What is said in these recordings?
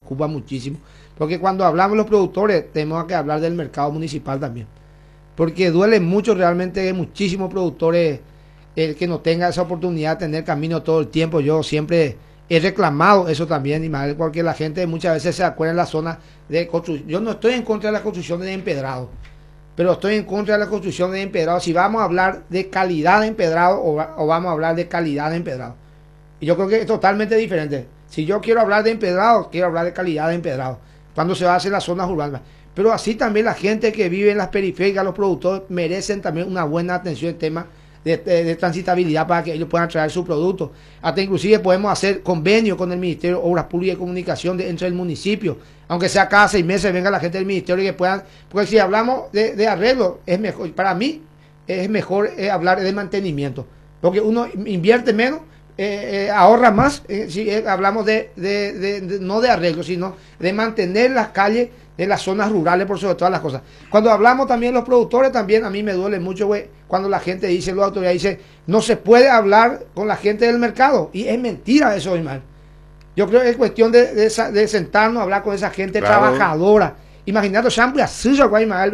preocupa muchísimo. Porque cuando hablamos los productores, tenemos que hablar del mercado municipal también. Porque duele mucho realmente muchísimos productores que no tengan esa oportunidad de tener camino todo el tiempo. Yo siempre he reclamado eso también, y más porque la gente muchas veces se acuerda en la zona de construcción. Yo no estoy en contra de la construcción de empedrado, pero estoy en contra de la construcción de empedrado. Si vamos a hablar de calidad de empedrado o vamos a hablar de calidad de empedrado. Y yo creo que es totalmente diferente. Si yo quiero hablar de empedrado, quiero hablar de calidad de empedrado, cuando se va a hacer las zonas urbanas. Pero así también la gente que vive en las periféricas, los productores, merecen también una buena atención en tema de transitabilidad para que ellos puedan traer su producto. Hasta inclusive podemos hacer convenios con el Ministerio de Obras Públicas y Comunicación entre el municipio, aunque sea cada 6 meses venga la gente del ministerio y que puedan, porque si hablamos de arreglo, es mejor, para mí es mejor hablar de mantenimiento, porque uno invierte menos, ahorra más, si hablamos no de arreglo, sino de mantener las calles de las zonas rurales por sobre todas las cosas. Cuando hablamos también los productores, también a mí me duele mucho, güey, cuando la gente dice, las autoridades dicen, no se puede hablar con la gente del mercado, y es mentira eso, Ismael. Yo creo que es cuestión de sentarnos a hablar con esa gente trabajadora. Imagínate, siempre así, Ismael,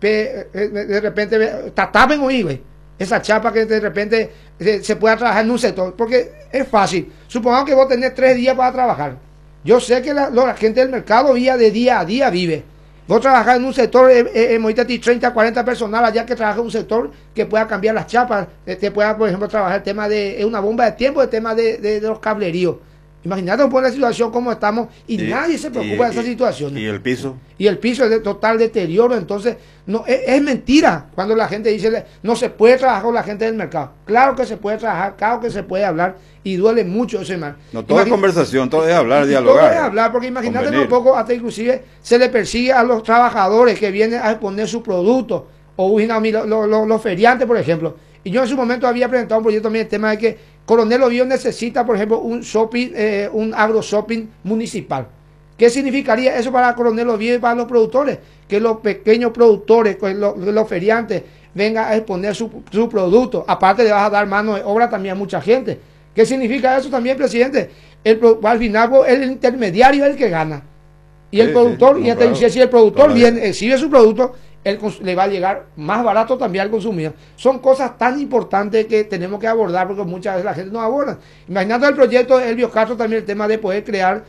de repente, tapen hoy, güey. Esa chapa que de repente se pueda trabajar en un sector, porque es fácil. Supongamos que vos tenés 3 días para trabajar. Yo sé que la gente del mercado de día a día vive. Vos trabajás en un sector, ahorita 30, 40 personal allá que trabaja en un sector que pueda cambiar las chapas, te pueda, por ejemplo, trabajar el tema de una bomba de tiempo, el tema de los cableríos. Imagínate un poco la situación como estamos y nadie se preocupa de esa situación. ¿Y el piso? Y el piso es de total deterioro. Entonces, no es mentira cuando la gente dice no se puede trabajar con la gente del mercado. Claro que se puede trabajar, claro que se puede hablar y duele mucho ese mal. No, todo es conversación, todo es hablar, dialogar. Todo es hablar, porque imagínate un poco, hasta inclusive se le persigue a los trabajadores que vienen a exponer su producto, o los feriantes, por ejemplo. Y yo en su momento había presentado un proyecto también, el tema de que Coronel Oviedo necesita, por ejemplo, un shopping, un agro shopping municipal. ¿Qué significaría eso para Coronel Oviedo y para los productores? Que los pequeños productores, los feriantes, vengan a exponer su producto. Aparte le vas a dar mano de obra también a mucha gente. ¿Qué significa eso también, presidente? Al final el intermediario es el que gana. Y el productor, y claro, si el productor viene, exhibe su producto, le va a llegar más barato también al consumidor. Son cosas tan importantes que tenemos que abordar, porque muchas veces la gente no aborda. Imagínate el proyecto de Elvio Castro también, el tema de poder crear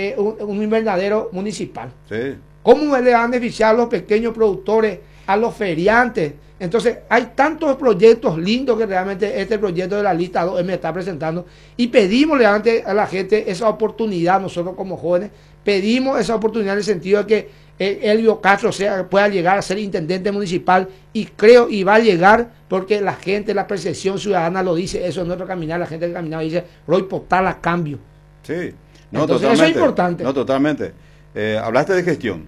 un invernadero municipal. Sí. ¿Cómo le van a beneficiar a los pequeños productores, a los feriantes? Entonces, hay tantos proyectos lindos que realmente este proyecto de la lista 2 me está presentando, y pedimos realmente a la gente esa oportunidad. Nosotros como jóvenes pedimos esa oportunidad en el sentido de que Elvio Castro pueda llegar a ser intendente municipal, y creo y va a llegar porque la gente, la percepción ciudadana lo dice. Eso es nuestro caminar, la gente del caminar dice, Roy Portal a cambio. Sí, no, entonces totalmente, eso es importante. No, totalmente. Hablaste de gestión.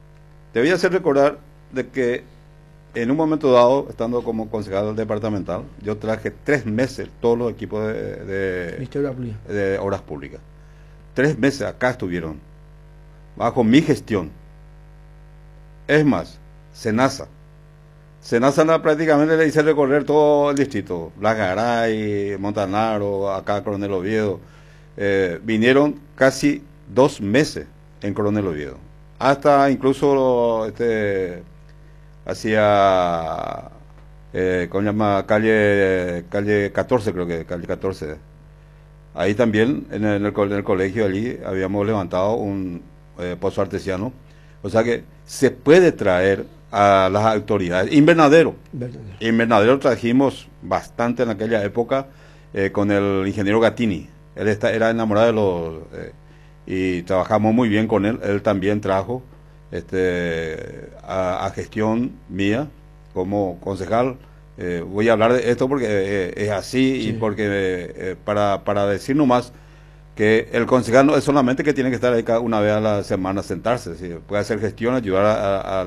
Te voy a hacer recordar de que en un momento dado, estando como concejal departamental, yo traje 3 meses todos los equipos de obras públicas. 3 meses acá estuvieron, bajo mi gestión. Es más, Senasa prácticamente le hice recorrer todo el distrito, La Garay, Montanaro, acá Coronel Oviedo. Vinieron casi 2 meses en Coronel Oviedo, hasta incluso hacia ¿cómo se llama? calle 14, creo que calle 14. Ahí también en el colegio allí habíamos levantado un pozo artesiano. O sea que se puede traer a las autoridades. Invernadero trajimos bastante en aquella época con el ingeniero Gattini. Él era enamorado de los... y trabajamos muy bien con él. Él también trajo a gestión mía como concejal. Voy a hablar de esto porque es así, sí. Y porque para decir nomás que el concejal no es solamente que tiene que estar ahí cada una vez a la semana, sentarse, ¿sí? Puede hacer gestión, ayudar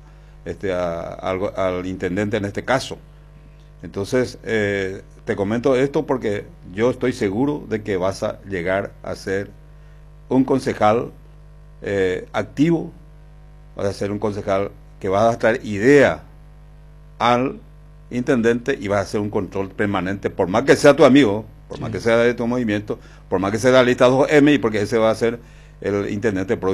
al intendente en este caso. Entonces, te comento esto porque yo estoy seguro de que vas a llegar a ser un concejal activo, vas a ser un concejal que va a traer idea al intendente y vas a hacer un control permanente, por más que sea tu amigo, por más que sea de tu movimiento, por más que sea la lista 2M, y porque ese va a ser el intendente próximo.